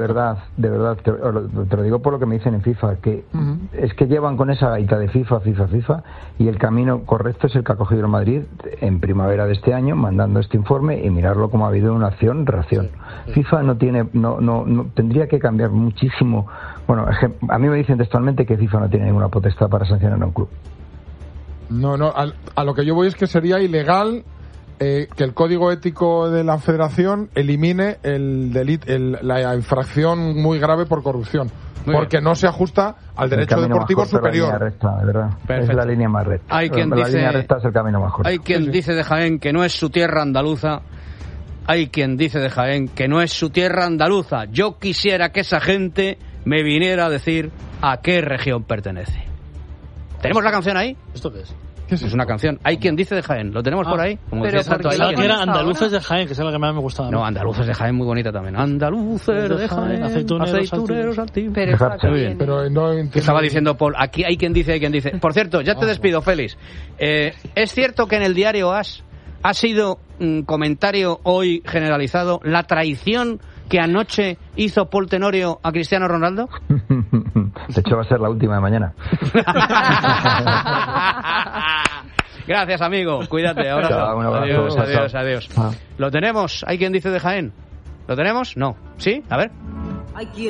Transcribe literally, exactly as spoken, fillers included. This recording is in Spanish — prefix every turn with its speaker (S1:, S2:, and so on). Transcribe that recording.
S1: De verdad, de verdad, te, te lo digo por lo que me dicen en FIFA, que uh-huh. es que llevan con esa gaita de FIFA, FIFA, FIFA, y el camino correcto es el que ha cogido el Madrid en primavera de este año, mandando este informe y mirarlo como ha habido una acción-reacción. Sí, sí. FIFA no tiene, no, no, no, tendría que cambiar muchísimo. Bueno, a mí me dicen textualmente que FIFA no tiene ninguna potestad para sancionar a un club.
S2: No, no, a, a lo que yo voy es que sería ilegal eh, que el código ético de la federación elimine el delito, el, la infracción muy grave por corrupción, muy porque bien. No se ajusta al derecho deportivo superior.
S1: La recta, de verdad. Es la línea más recta.
S3: Hay quien
S1: la
S3: dice,
S1: línea recta es el camino más corto.
S3: Hay quien sí, sí. dice de Jaén que no es su tierra andaluza. Hay quien dice de Jaén que no es su tierra andaluza. Yo quisiera que esa gente me viniera a decir a qué región pertenece. ¿Tenemos la canción ahí?
S4: ¿Esto qué es?
S2: ¿Qué es,
S3: es una canción. Hay quien dice de Jaén. ¿Lo tenemos ah, por ahí?
S4: Como pero decía Santo, que era Andaluces de Jaén, que es la que más me gustaba.
S3: No, Andaluces de Jaén, muy bonita también. Andaluces de Jaén, aceituneros, aceituneros altivos.
S5: Pero,
S3: muy bien.
S2: pero no
S3: estaba diciendo Paul, aquí hay quien dice, hay quien dice. Por cierto, ya te despido, Félix. Eh, ¿Es cierto que en el diario AS ha sido un comentario hoy generalizado la traición que anoche hizo Paul Tenorio a Cristiano Ronaldo?
S1: De hecho va a ser la última de mañana.
S3: Gracias, amigo. Cuídate. Ahora adiós, adiós, adiós. Ah. ¿Lo tenemos? ¿Hay quien dice de Jaén? ¿Lo tenemos? No. ¿Sí? A ver.